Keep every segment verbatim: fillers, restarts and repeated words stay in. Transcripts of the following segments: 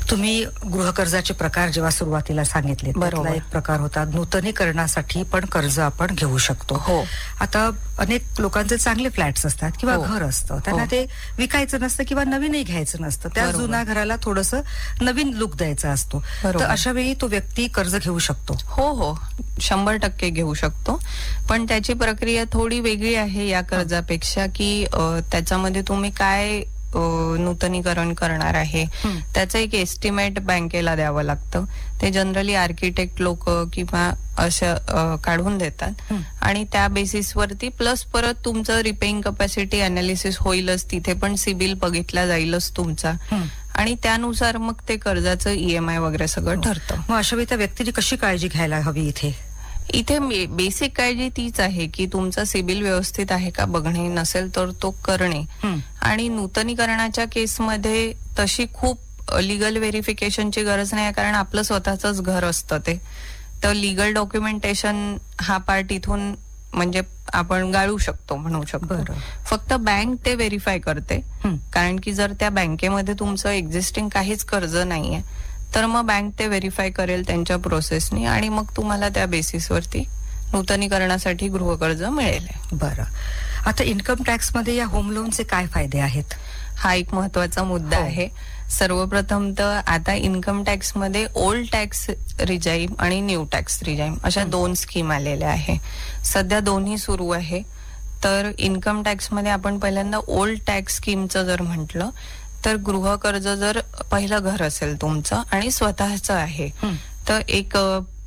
तुम्ही गृहकर्जाचे प्रकार जेव्हा सुरुवातीला सांगितले, त्यातला एक प्रकार होता नूतनीकरणासाठी पण कर्ज आपण घेऊ शकतो. हो. आता अनेक लोकांचे चांगले फ्लॅट्स असतात किंवा हो. घर असतं, त्यांना हो. ते विकायचं नसतं किंवा नवीनही घ्यायचं नसतं, त्या बरोबर. जुन्या घराला थोडंसं नवीन लुक द्यायचा असतो. तर अशा वेळी तो व्यक्ती कर्ज घेऊ शकतो. हो हो शंभर टक्के घेऊ शकतो, पण त्याची प्रक्रिया थोडी वेगळी आहे या कर्जापेक्षा, की अ, त्याच्यामध्ये तुम्ही काय अ, नूतनीकरण करणार आहे त्याचं एक एस्टिमेट बँकेला द्यावं लागतं. ते जनरली आर्किटेक्ट लोक किंवा अशा अ, काढून देतात आणि त्या बेसिसवरती प्लस परत तुमचं रिपेइंग कपॅसिटी अनालिसिस होईलच, तिथे पण सिबिल बघितला जाईलच तुमचा आणि त्यानुसार मग ते कर्जाचं ईएमआय वगैरे सगळं ठरतं. मग अशा वेळी त्या व्यक्तीने कशी काळजी घ्यायला हवी इथे? इथे बेसिक काळजी तीच आहे की तुमचा सिबिल व्यवस्थित आहे का बघणे, नसेल तर तो करणे. आणि नूतनीकरणाच्या केसमध्ये तशी खूप लिगल व्हेरिफिकेशनची गरज नाही, कारण आपलं स्वतःच घर असतं ते. तर लिगल डॉक्युमेंटेशन हा पार्ट इथून म्हणजे आपण गाळू शकतो म्हणू शकतो. फक्त बँक ते व्हेरीफाय करते, कारण की जर त्या बँकेमध्ये तुमचं एक्झिस्टिंग काहीच कर्ज नाहीये तर मग बँक ते व्हेरीफाय करेल त्यांच्या प्रोसेसनी आणि मग तुम्हाला त्या बेसिसवरती नूतनीकरणासाठी गृहकर्ज मिळेल. बरं, आता इन्कम टॅक्स मध्ये या होम लोनचे काय फायदे आहेत? हा एक महत्वाचा मुद्दा आहे. सर्वप्रथम तर आता इन्कम टॅक्स मध्ये ओल्ड टॅक्स रिजाईम आणि न्यू टॅक्स रिजाईम अशा दोन स्कीम आलेल्या आहे. सध्या दोन्ही सुरू आहे. तर इन्कम टॅक्स मध्ये आपण पहिल्यांदा ओल्ड टॅक्स स्कीमचं जर म्हटलं तर गृहकर्ज जर पहिलं घर असेल तुमचं आणि स्वतःचं आहे तर एक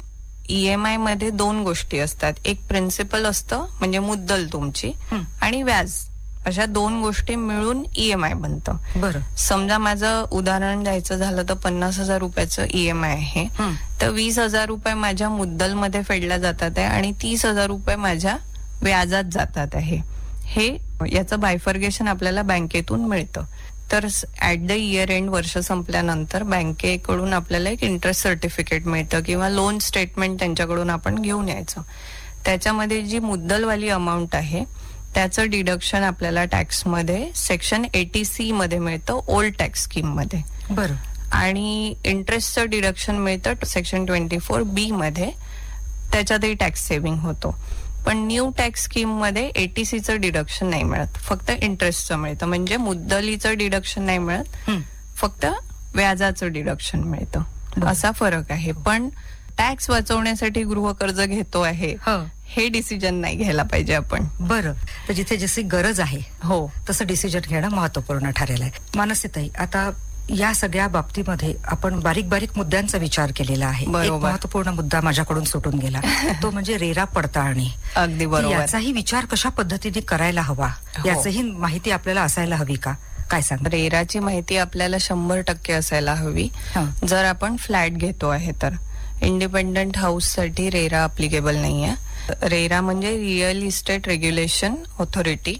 ईएमआय मध्ये दोन गोष्टी असतात. एक प्रिन्सिपल असतं म्हणजे मुद्दल तुमची आणि व्याज, अशा दोन गोष्टी मिळून ईएमआय बनतं. बरं, समजा माझं उदाहरण द्यायचं झालं तर पन्नास हजार रुपयाचं ईएमआय आहे, तर वीस हजार रुपये माझ्या मुद्दल मध्ये फेडल्या जातात आहे आणि तीस हजार रुपये माझ्या व्याजात जातात आहे. हे याचं बायफर्गेशन आपल्याला बँकेतून मिळतं. तर ऍट द इयर एंड वर्ष संपल्यानंतर बँकेकडून आपल्याला एक इंटरेस्ट सर्टिफिकेट मिळतं किंवा लोन स्टेटमेंट त्यांच्याकडून आपण घेऊन यायचं. त्याच्यामध्ये जी मुद्दलवाली अमाऊंट आहे त्याचं डिडक्शन आपल्याला टॅक्समध्ये सेक्शन एटी सी मध्ये मिळतं ओल्ड टॅक्स स्कीम मध्ये. बरं, आणि इंटरेस्टचं डिडक्शन मिळतं सेक्शन ट्वेंटी फोर बी मध्ये, त्याच्यातही टॅक्स सेव्हिंग होतो. पण न्यू टॅक्स स्कीम मध्ये एटीसीचं डिडक्शन नाही मिळत, फक्त इंटरेस्टचं मिळतं. म्हणजे मुद्दलीचं डिडक्शन नाही मिळत, फक्त व्याजाचं डिडक्शन मिळतं. असा फरक आहे. पण टॅक्स वाचवण्यासाठी गृहकर्ज घेतो आहे हे डिसिजन नाही घ्यायला पाहिजे आपण. बरं, तर जिथे जशी गरज आहे हो तसं डिसिजन घेणं महत्वपूर्ण ठरेल आहे. मानसीताई, आता या सगळ्या बाबतीमध्ये आपण बारीक बारीक मुद्द्यांचा विचार केलेला आहे. एक महत्वपूर्ण मुद्दा माझ्याकडून सुटून गेला, तो म्हणजे रेरा पडताळणी. अगदी बरोबर. याचाही विचार कशा पद्धतीने करायला हवा, याचीही माहिती आपल्याला असायला हवी का? काय सांग? रेराची माहिती आपल्याला शंभर टक्के असायला हवी. जर आपण फ्लॅट घेतो आहे तर इंडिपेंडंट हाऊस साठी रेरा अप्लिकेबल नाहीये. रेरा म्हणजे रिअल इस्टेट रेग्युलेशन ऑथॉरिटी,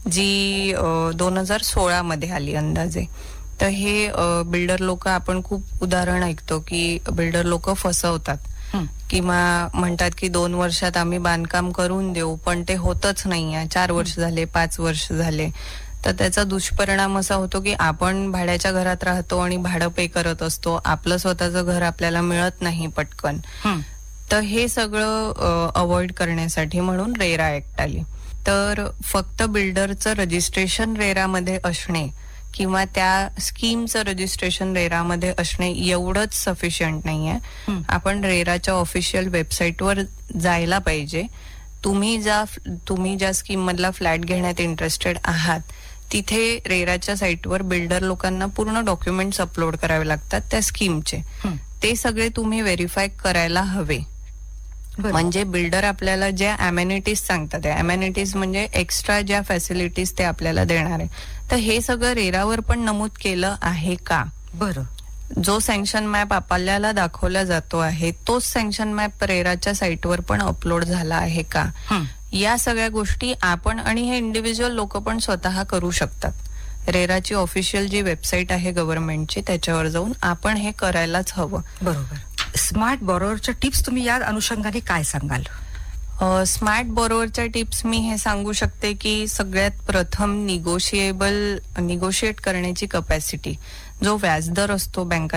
जी दोन हजार सोळा मध्ये आली अंदाजे. तर हे बिल्डर लोक, आपण खूप उदाहरण ऐकतो की बिल्डर लोक फसवतात किंवा म्हणतात की दोन वर्षात आम्ही बांधकाम करून देऊ, पण ते होतच नाहीये. चार वर्ष झाले, पाच वर्ष झाले. तर त्याचा दुष्परिणाम असा होतो की आपण भाड्याच्या घरात राहतो आणि भाडं पे करत असतो, आपलं स्वतःचं घर आपल्याला मिळत नाही पटकन. तर हे सगळं अवॉइड करण्यासाठी म्हणून रेरा ऍक्ट आली. तर फक्त बिल्डरचं रजिस्ट्रेशन रेरामध्ये असणे किंवा त्या स्कीमचं रजिस्ट्रेशन रेरामध्ये असणे एवढंच सफिशियंट नाहीये. आपण रेराच्या ऑफिशियल वेबसाईटवर जायला पाहिजे. तुम्ही ज्या तुम्ही ज्या स्कीम मधला फ्लॅट घेण्यात इंटरेस्टेड आहात तिथे रेराच्या साईटवर बिल्डर लोकांना पूर्ण डॉक्युमेंट्स अपलोड करावे लागतात त्या स्कीमचे. ते सगळे तुम्ही व्हेरीफाय करायला हवे. म्हणजे बिल्डर आपल्याला ज्या अमेनिटीज सांगतात, अमेनिटीज म्हणजे एक्स्ट्रा ज्या फॅसिलिटीज ते आपल्याला देणार आहे, तर हे सगळं रेरावर पण नमूद केलं आहे का? बरं, जो सँक्शन मॅप आपल्याला दाखवला जातो आहे तोच सँक्शन मॅप रेराच्या साईटवर पण अपलोड झाला आहे का? या सगळ्या गोष्टी आपण आणि हे इंडिव्हिज्युअल लोक पण स्वतः करू शकतात. रेराची ऑफिशियल जी वेबसाईट आहे गव्हर्नमेंटची त्याच्यावर जाऊन आपण हे करायलाच हवं. बरोबर. स्मार्ट बॉरोवरच्या टिप्स तुम्ही या अनुषंगाने काय सांगाल? स्मार्ट बॉरोवरच्या टिप्स मी हे सांगू शकते की सगळ्यात प्रथम निगोशिएबल निगोशिएट करण्याची कपॅसिटी, जो व्याजदर असतो बँका